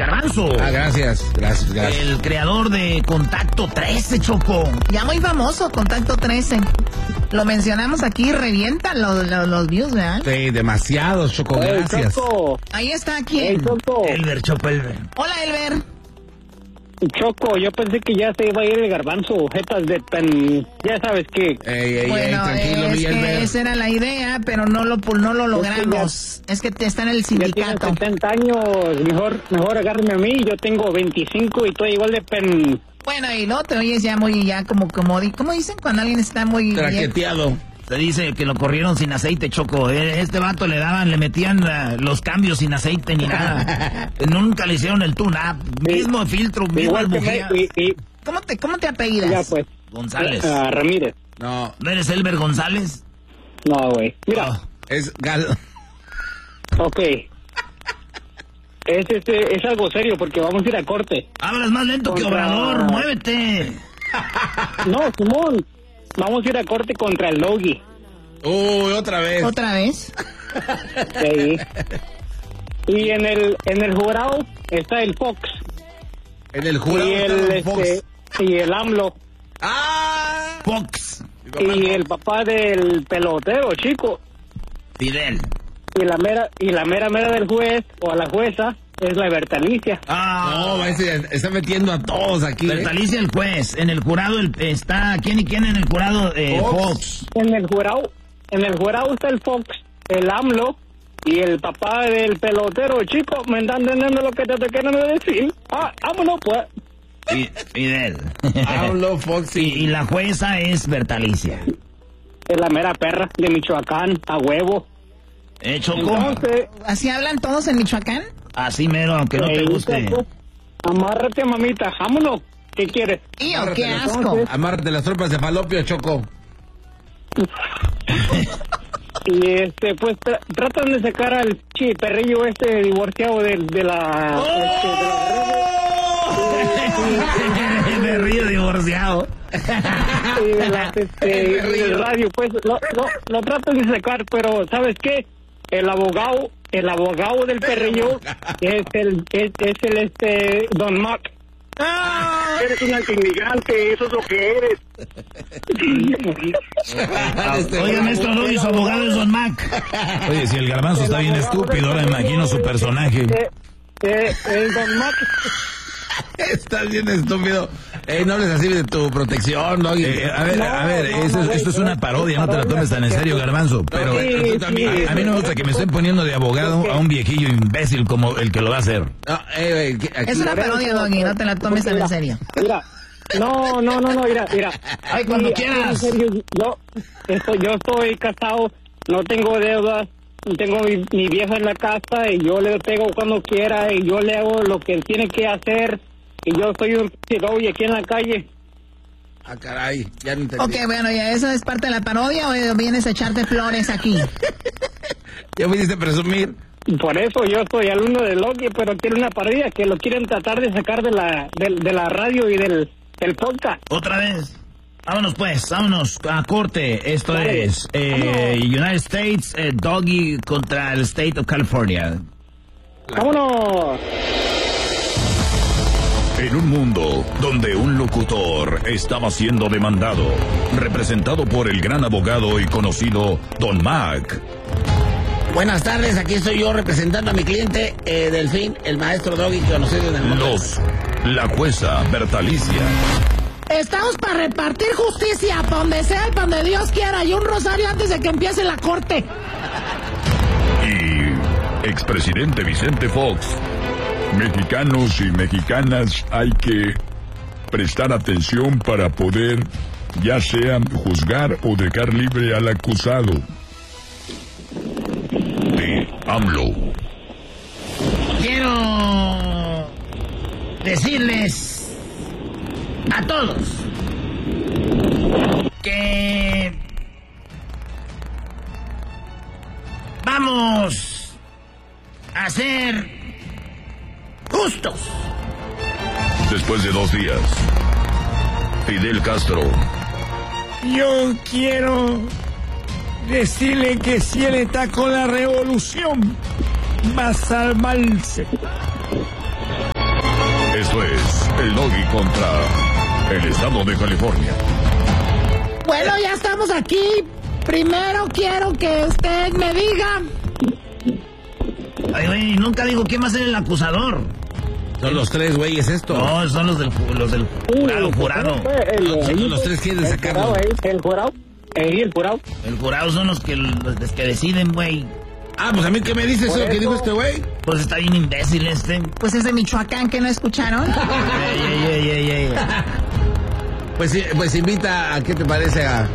Garbanzo. Gracias. El creador de Contacto 13, Choco. Ya muy famoso, Contacto 13. Lo mencionamos aquí, revientan los views, ¿verdad? Sí, demasiados, Choco, gracias. Choco. Ahí está, ¿quién? Choco. Elber, Choco, Elber. Hola, Elber. Choco, yo pensé que ya se iba a ir el Garbanzo, jetas de tan... Ya sabes qué. Bueno, tranquilo, es Miguel. que esa era la idea, pero no lo logramos. Es que está en el sindicato. Ya tienes 70 años, mejor agárrame a mí, yo tengo 25 y estoy igual de pen... Bueno, y no te oyes ya muy, ¿cómo dicen cuando alguien está muy bien? Traqueteado. Se dice que lo corrieron sin aceite, Choco. Este vato le metían los cambios sin aceite ni nada. Nunca le hicieron el tune-up. Mismo filtro, misma bujía. ¿Cómo te apellidas? Ya, pues. González. Ramírez. No. ¿No eres Elber González? No, güey. Mira. Oh. Es Galo. Ok. Es algo serio porque vamos a ir a corte. Hablas más lento que Obrador, muévete. No, Simón. Vamos a ir a corte contra el Logi. Uy, otra vez. ¿Otra vez? Sí. Y en el jurado está el Fox. En el jurado Y está Fox. y el AMLO. Fox. Y el papá del pelotero, chico. Fidel. Y la mera del juez o a la jueza es la Bertalicia. No, está metiendo a todos aquí. Bertalicia el juez. En el jurado está... ¿Quién y quién en el jurado? Fox. En el jurado está el Fox, el AMLO y el papá del pelotero, chico. ¿Me están entendiendo lo que te quieren decir? Vámonos, pues. Fidel. AMLO, Fox y la jueza es Bertalicia. Es la mera perra de Michoacán, a huevo. Choco. Entonces, ¿Así hablan todos en Michoacán? Así mero, aunque no te guste. Choco, amárrate, mamita, vámonos. ¿Qué quieres? ¡Tío, qué asco! Amárrate las tropas de falopio, Choco. Y pues tratan de sacar al perrillo divorciado de la... El perrillo divorciado. Y del radio, pues lo tratan de sacar, pero ¿sabes qué? El abogado del perrillo es el Don Mac. Eres un antiinmigrante, eso es lo que eres. Oye, maestro Doggy, su abogado es Don Mac. Oye, si el Garbanzo está bien estúpido, ahora me imagino su personaje. El Don Mac. Estás bien estúpido. No hables así de tu protección, Doggy. A ver, esto es una parodia, no te la tomes tan en serio, Garbanzo. Pero a mí no me gusta que me estén poniendo de abogado a un viejillo imbécil como el que lo va a hacer. Es una parodia, Doggy, no te la tomes tan en serio. Mira. No, mira. Ay, cuando quieras. En serio, yo estoy casado, no tengo deudas, tengo mi vieja en la casa y yo le pego cuando quiera y yo le hago lo que él tiene que hacer y yo soy un y aquí en la calle. Caray, ya no entendí. Ok, bueno, ¿ya eso es parte de la parodia o vienes a echarte flores aquí? Ya me hiciste presumir. Por eso yo soy alumno de Loki, pero quiero una parodia que lo quieren tratar de sacar de la radio y del podcast. ¿Otra vez? Vámonos pues, vámonos a corte. Esto es United States, Doggy contra el State of California. ¡Vámonos! En un mundo donde un locutor estaba siendo demandado, representado por el gran abogado y conocido Don Mac. Buenas tardes, aquí estoy yo representando a mi cliente, Delfín, el maestro Doggy, conocido en el mundo. La jueza Bertalicia. Estamos para repartir justicia, para donde sea y para donde Dios quiera, y un rosario antes de que empiece la corte. Y expresidente Vicente Fox. Mexicanos y mexicanas, hay que prestar atención para poder, ya sea juzgar o dejar libre al acusado. De AMLO. Quiero decirles a todos que vamos a ser justos. Después de 2 días, Fidel Castro. Yo quiero decirle que si él está con la revolución, va a salvarse. el Doggy contra el estado de California. Bueno, ya estamos aquí. Primero quiero que usted me diga. Ay, güey, nunca digo quién va a ser el acusador. Son los tres güeyes esto. No, son los del jurado. Son los tres quieren sacarlo. El jurado. El jurado. El jurado son los que deciden, güey. Ah, pues a mí, ¿qué me dice eso que dijo este güey? Pues está bien imbécil este. Pues es de Michoacán, ¿que no escucharon? Ey. Pues invita a, ¿qué te parece? A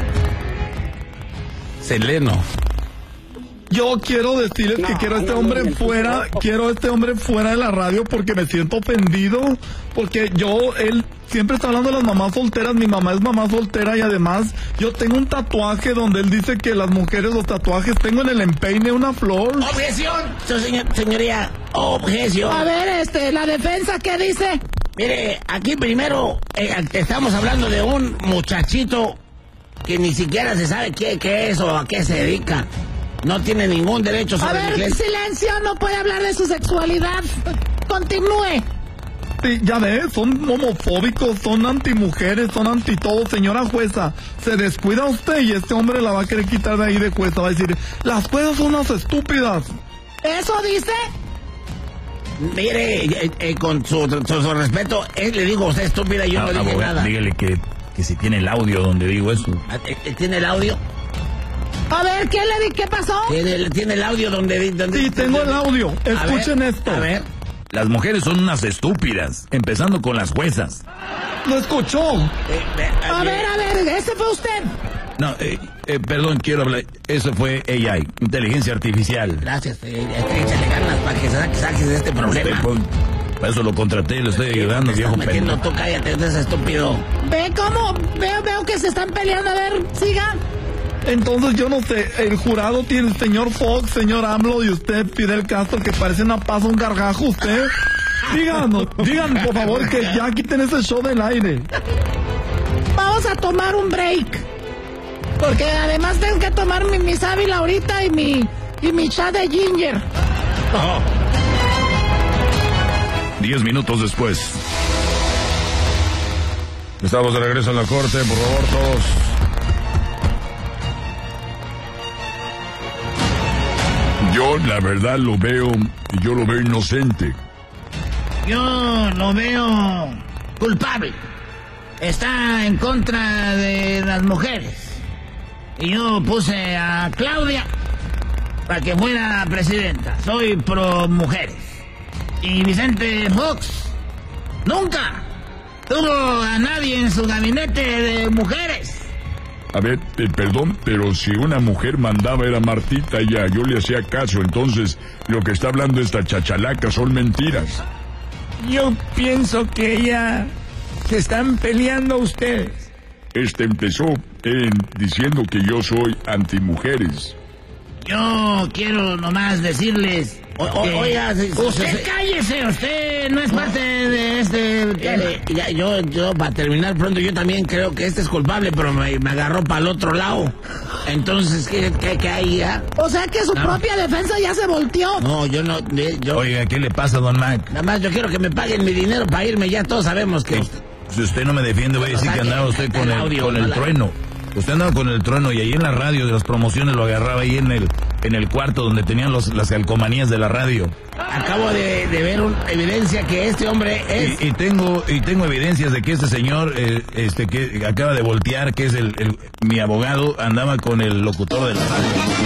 Seleno. Yo quiero decirles que quiero a este hombre fuera, quiero a este hombre fuera de la radio porque me siento ofendido, porque él siempre está hablando de las mamás solteras, mi mamá es mamá soltera y además yo tengo un tatuaje donde él dice que las mujeres los tatuajes, tengo en el empeine una flor. ¡Objeción! Señoría, objeción. A ver, la defensa, ¿qué dice? Mire, aquí primero estamos hablando de un muchachito que ni siquiera se sabe qué es o a qué se dedica. No tiene ningún derecho sobre A ver, la iglesia. silencio, no puede hablar de su sexualidad. Continúe. Sí, ya ves, son homofóbicos, son antimujeres, son anti todo. Señora jueza, se descuida usted y este hombre la va a querer quitar de ahí de jueza. Va a decir, las juezas son unas estúpidas. ¿Eso dice? Mire, con su respeto, le digo a usted estúpida y yo no dije nada. Dígale que si tiene el audio donde digo eso. ¿Tiene el audio? A ver, ¿qué pasó? ¿Tiene el audio donde Sí, tengo el audio. Escuchen esto. A ver. Las mujeres son unas estúpidas, empezando con las juezas. ¿Lo escuchó? A ver, ¿ese fue usted? No, perdón, quiero hablar. Eso fue AI, inteligencia artificial. Gracias, échale ganas para que saques de este problema. Para eso lo contraté, lo estoy ayudando, viejo metiendo, pendejo. tú cállate, no seas estúpido. ¿Ve cómo? Veo que se están peleando. A ver, siga. Entonces yo no sé, el jurado tiene el señor Fox, señor AMLO y usted, Fidel Castro, que parece una paz, un gargajo usted. Digan por favor que ya quiten ese show del aire. Vamos a tomar un break. Porque además tengo que tomar mi sábila ahorita y mi chá de ginger. Oh. 10 minutos después. Estamos de regreso en la corte, por favor, todos. Yo, la verdad, lo veo inocente. Yo lo veo culpable. Está en contra de las mujeres. Y yo puse a Claudia para que fuera presidenta. Soy pro mujeres. Y Vicente Fox nunca tuvo a nadie en su gabinete de mujeres. A ver, perdón, pero si una mujer mandaba era Martita ya, yo le hacía caso, entonces lo que está hablando esta chachalaca son mentiras. Yo pienso que ella se están peleando ustedes. Empezó diciendo que yo soy antimujeres. Yo quiero nomás decirles... Oiga, usted cállese, usted no es parte de este tema. Yo para terminar pronto, yo también creo que este es culpable, pero me agarró para el otro lado. Entonces, ¿qué hay ya? O sea que su propia defensa ya se volteó. No, yo no... Oiga, ¿qué le pasa, don Mac? Nada más yo quiero que me paguen mi dinero para irme, ya todos sabemos que... Si usted no me defiende, voy a decir que andaba usted con el trueno. Usted andaba con el trueno y ahí en la radio de las promociones lo agarraba ahí en el cuarto donde tenían las calcomanías de la radio. Acabo de ver una evidencia que este hombre es... Y tengo evidencias de que este señor que acaba de voltear, que es mi abogado, andaba con el locutor de la radio.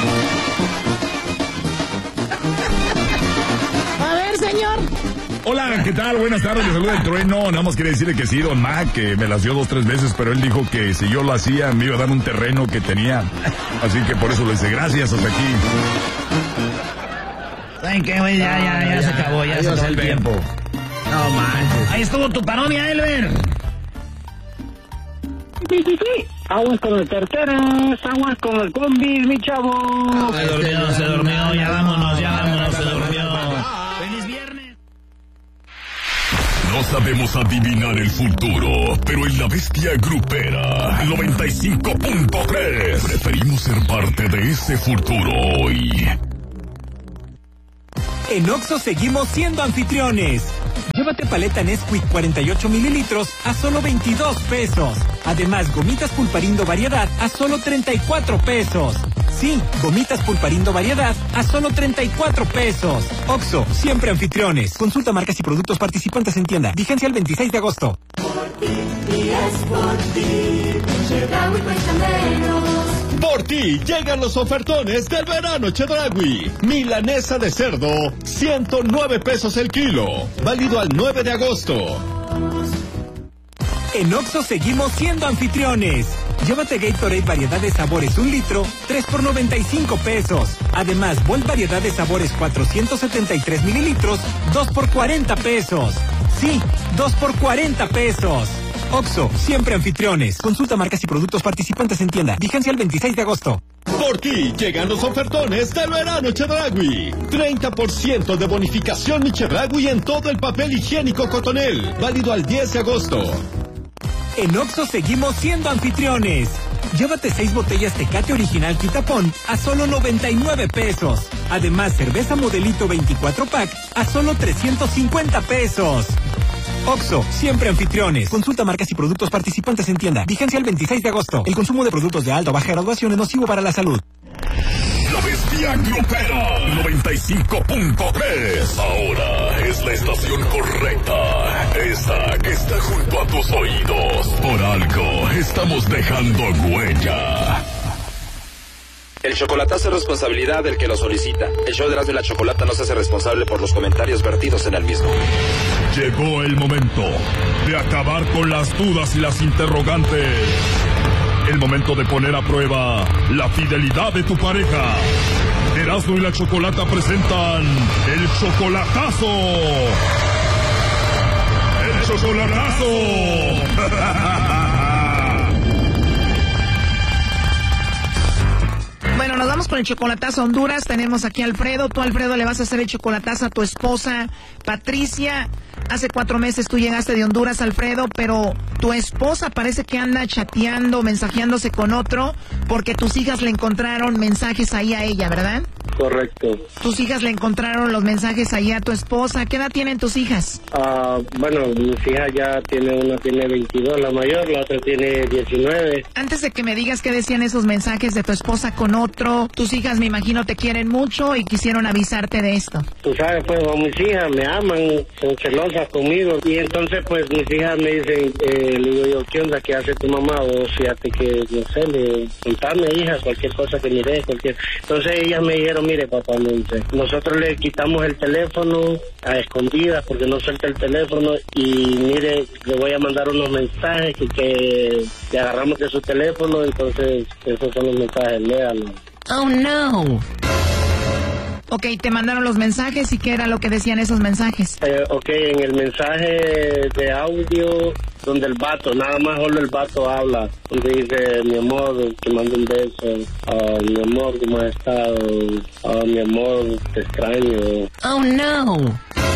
A ver, señor. Hola, ¿qué tal? Buenas tardes, le saluda el trueno. Nada más quiere decirle que sí, don Mac, que me las dio 2 o 3 veces, pero él dijo que si yo lo hacía me iba a dar un terreno que tenía. Así que por eso le dice gracias, hasta aquí. ¿Saben qué, güey? Ya se acabó, ya se acabó el tiempo. No manches. Ahí estuvo tu parodia, Elber. Sí. Aguas con el terceras, aguas con el combis, mi chavo. Se durmió, ya vámonos, se durmió. ¡Feliz viernes! No sabemos adivinar el futuro, pero en la bestia grupera 95.3 preferimos ser parte de ese futuro hoy. En Oxxo seguimos siendo anfitriones. Llévate paleta Nesquik 48 mililitros a solo 22 pesos. Además, gomitas Pulparindo variedad a solo 34 pesos. Sí, gomitas Pulparindo variedad a solo 34 pesos. Oxxo, siempre anfitriones. Consulta marcas y productos participantes en tienda. Vigencia el 26 de agosto. Por ti llegan los ofertones del verano Chedraui. Milanesa de cerdo, 109 pesos el kilo. Válido al 9 de agosto. En Oxxo seguimos siendo anfitriones. Llévate Gatorade variedad de sabores 1 litro, 3 por 95 pesos. Además, Volt variedad de sabores 473 mililitros, 2 por 40 pesos. Sí, 2 por 40 pesos. Oxxo, siempre anfitriones. Consulta marcas y productos participantes en tienda. Vigencia el 26 de agosto. Por ti llegan los ofertones del verano Chedraui. 30% de bonificación Chedraui en todo el papel higiénico Cotonel. Válido al 10 de agosto. En Oxxo seguimos siendo anfitriones. Llévate 6 botellas Tecate Original Quitapón a solo 99 pesos. Además, cerveza Modelito 24 pack a solo 350 pesos. Oxxo, siempre anfitriones. Consulta marcas y productos participantes en tienda. Vigencia el 26 de agosto. El consumo de productos de alta o baja graduación es nocivo para la salud. La bestia grupera 95.3. Ahora es la estación correcta. Esa que está junto a tus oídos. Por algo estamos dejando huella. El chocolatazo es responsabilidad del que lo solicita. El show de Erasmo y la Chocolata no se hace responsable por los comentarios vertidos en el mismo. Llegó el momento de acabar con las dudas y las interrogantes. El momento de poner a prueba la fidelidad de tu pareja. Erasmo y la Chocolata presentan el chocolatazo. ¡El chocolatazo! Bueno, nos vamos con el chocolatazo a Honduras. Tenemos aquí a Alfredo. Tú, Alfredo, le vas a hacer el chocolatazo a tu esposa, Patricia. Hace 4 meses tú llegaste de Honduras, Alfredo, pero tu esposa parece que anda chateando, mensajeándose con otro, porque tus hijas le encontraron mensajes ahí a ella, ¿verdad? Correcto. Tus hijas le encontraron los mensajes ahí a tu esposa. ¿Qué edad tienen tus hijas? Bueno, mis hijas ya una tiene 22, la mayor, la otra tiene 19. Antes de que me digas qué decían esos mensajes de tu esposa con otro, tus hijas me imagino te quieren mucho y quisieron avisarte de esto. Tú sabes, pues, mis hijas me aman, son celosas conmigo, y entonces, pues, mis hijas me dicen, le digo yo, ¿qué onda? ¿Qué hace tu mamá? O fíjate que, no sé, contame, hija, cualquier cosa que mire, Entonces ellas me dijeron, mire, papá, nosotros le quitamos el teléfono a escondidas porque no suelta el teléfono, y mire, le voy a mandar unos mensajes que agarramos de su teléfono, entonces esos son los mensajes, léalos. Oh, no. Ok, te mandaron los mensajes, ¿y qué era lo que decían esos mensajes? Ok, en el mensaje de audio, donde el vato, nada más solo el vato habla, donde dice, mi amor, te mando un beso, mi amor, ¿cómo has estado? Mi amor, te extraño. Oh, no.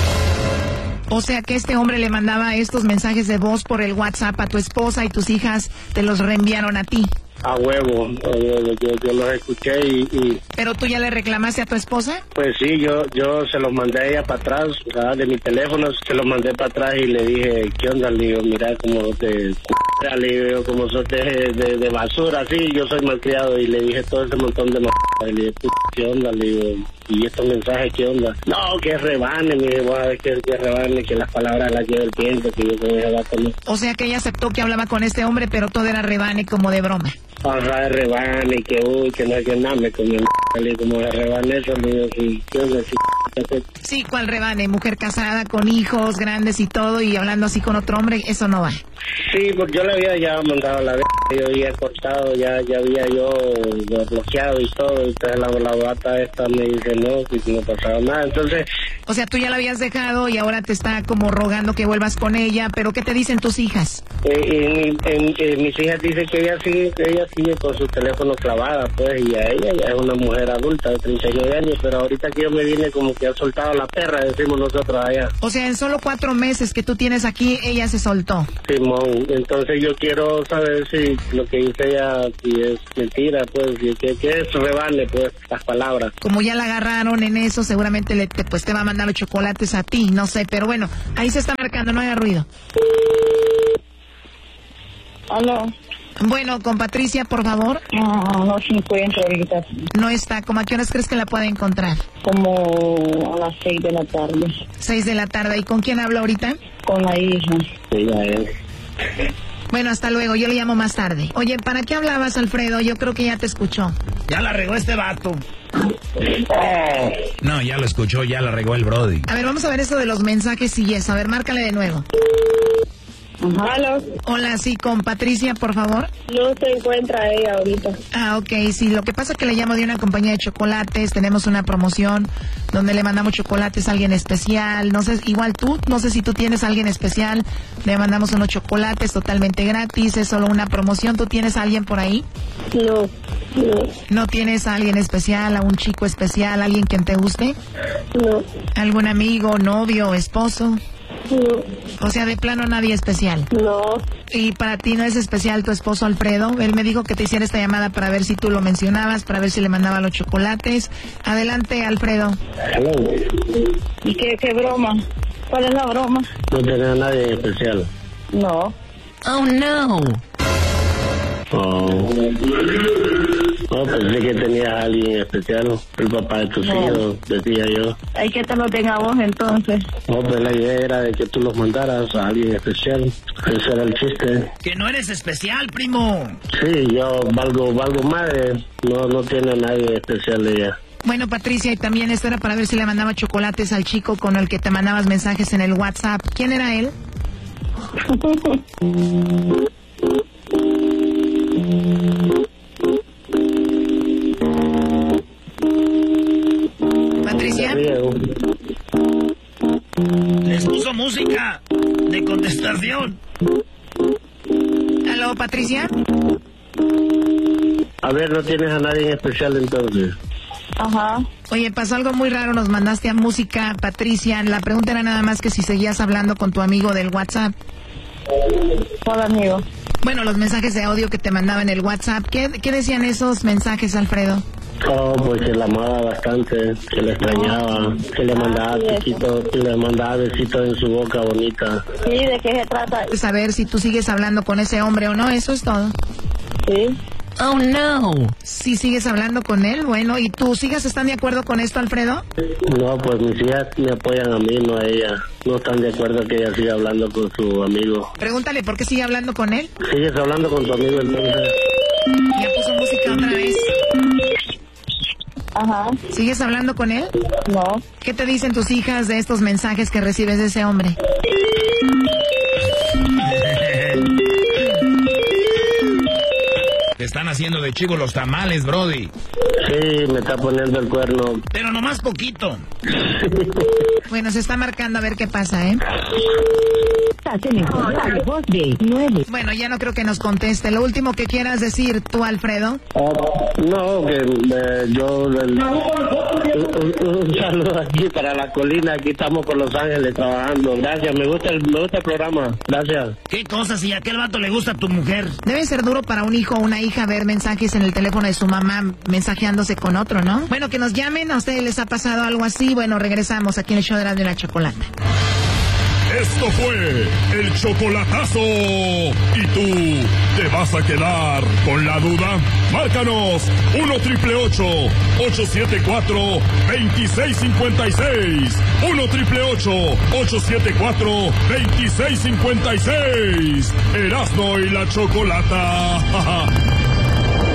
O sea que este hombre le mandaba estos mensajes de voz por el WhatsApp a tu esposa y tus hijas te los reenviaron a ti. A huevo, yo los escuché y... ¿Pero tú ya le reclamaste a tu esposa? Pues sí, yo se los mandé a ella para atrás, ¿verdad? De mi teléfono, se los mandé para atrás y le dije, ¿qué onda? Le digo, mira, como le digo, como sos de basura, así, yo soy malcriado, y le dije todo ese montón de y le dije, ¿qué onda? Le digo, ¿y estos mensajes qué onda? No, que rebane, me dije, voy a ver que rebane, que las palabras las lleve el viento, que yo con ese vato no. O sea que ella aceptó que hablaba con este hombre, pero todo era rebane, como de broma. Ajá, de rebane, que no hay que nada, me comió como de rebane, eso, le digo, ¿qué onda? Sí, ¿cuál rebane? Mujer casada, con hijos grandes y todo, y hablando así con otro hombre, eso no va. Sí, porque yo le había ya mandado la yo había cortado, ya había yo bloqueado y todo, entonces la bata esta me dice no, que no pasaba nada, entonces... O sea, tú ya la habías dejado y ahora te está como rogando que vuelvas con ella, pero ¿qué te dicen tus hijas? Mis hijas dicen que ellas sigue con su teléfono clavada, pues, y a ella ya es una mujer adulta de 39 años, pero ahorita que yo me vine como que ha soltado la perra, decimos nosotros allá. O sea, en solo 4 meses que tú tienes aquí, ella se soltó. Simón, entonces yo quiero saber si lo que dice ella, si es mentira, pues, que es rebane, pues, las palabras. Como ya la agarraron en eso, seguramente pues te va a mandar los chocolates a ti, no sé, pero bueno, ahí se está marcando, no haga ruido. ¿Aló? Bueno, con Patricia, por favor. No se encuentra ahorita. No está. ¿Cómo a qué horas crees que la pueda encontrar? Como a las 6 de la tarde. 6 de la tarde. ¿Y con quién habla ahorita? Con la hija. Sí, ya es. Bueno, hasta luego. Yo le llamo más tarde. Oye, ¿para qué hablabas, Alfredo? Yo creo que ya te escuchó. Ya la regó este vato. No, ya lo escuchó, ya la regó el Brody. A ver, vamos a ver eso de los mensajes y eso. A ver, márcale de nuevo. ¿Aló? Hola, sí, con Patricia, por favor. No se encuentra ella ahorita. Ah, ok, sí, lo que pasa es que le llamo de una compañía de chocolates, tenemos una promoción donde le mandamos chocolates a alguien especial, no sé, igual tú, no sé si tú tienes a alguien especial, le mandamos unos chocolates totalmente gratis, es solo una promoción. ¿Tú tienes a alguien por ahí? No. ¿No tienes a alguien especial, a un chico especial, alguien que te guste? No. ¿Algún amigo, novio, esposo? No. O sea, de plano nadie especial. No. ¿Y para ti no es especial tu esposo Alfredo? Él me dijo que te hiciera esta llamada para ver si tú lo mencionabas, para ver si le mandaba los chocolates. Adelante, Alfredo. Hello. ¿Y qué broma? ¿Cuál es la broma? No tenía a nadie especial. No. Oh, no. Oh. No, pensé que tenías a alguien especial, el papá de tus hijos, decía yo. Hay que te lo tenga vos entonces. No, pues la idea era de que tú los mandaras a alguien especial. Ese era el chiste. Que no eres especial, primo. Sí, yo valgo madre. No tiene a nadie especial ella. Bueno, Patricia, y también esto era para ver si le mandaba chocolates al chico con el que te mandabas mensajes en el WhatsApp. ¿Quién era él? Patricia. Les puso música de contestación. ¿Aló, Patricia? A ver, ¿no tienes a nadie en especial entonces? Ajá. Oye, pasó algo muy raro, nos mandaste a música, Patricia. La pregunta era nada más que si seguías hablando con tu amigo del WhatsApp. ¿Cuál amigo? Bueno, los mensajes de audio que te mandaba en el WhatsApp. ¿Qué decían esos mensajes, Alfredo? Oh, pues que la amaba bastante, que le extrañaba, que le mandaba besitos en su boca bonita. Sí, ¿de qué se trata? Saber si tú sigues hablando con ese hombre o no, eso es todo. Sí. Oh, no. Si sigues hablando con él, bueno, ¿y tus hijas están de acuerdo con esto, Alfredo? No, pues mis hijas me apoyan a mí, no a ella. No están de acuerdo que ella siga hablando con su amigo. Pregúntale por qué sigue hablando con él. ¿Sigues hablando con tu amigo entonces? Ya puso música otra vez. Ajá. ¿Sigues hablando con él? No. ¿Qué te dicen tus hijas de estos mensajes que recibes de ese hombre? Te están haciendo de chivo los tamales, Brody. Sí, me está poniendo el cuerno. Pero nomás poquito. Bueno, se está marcando a ver qué pasa, ¿eh? Bueno, ya no creo que nos conteste. Lo último que quieras decir tú, Alfredo. No, que yo... un saludo aquí para la colina. Aquí estamos por Los Ángeles trabajando. Gracias, me gusta el programa. Gracias. ¿Qué cosas si a aquel vato le gusta a tu mujer? Debe ser duro para un hijo o una hija ver mensajes en el teléfono de su mamá mensajeándose con otro, ¿no? Bueno, que nos llamen. ¿A ustedes les ha pasado algo así? Bueno, regresamos aquí en el show de la Chocolata. Esto fue el chocolatazo. ¿Y tú te vas a quedar con la duda? Márcanos 1-888-874-2656. 1-888-874-2656. Erasmo y la Chocolata.